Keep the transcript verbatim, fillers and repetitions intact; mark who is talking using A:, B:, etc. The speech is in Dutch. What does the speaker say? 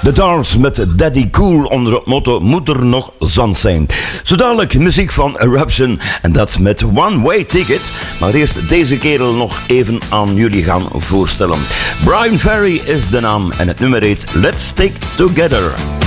A: The Doors met Daddy Cool onder het motto moet er nog zand zijn. Zo dadelijk muziek van Eruption en dat met One Way Ticket. Maar eerst deze kerel nog even aan jullie gaan voorstellen. Brian Ferry is de naam en het nummer heet Let's Stick Together.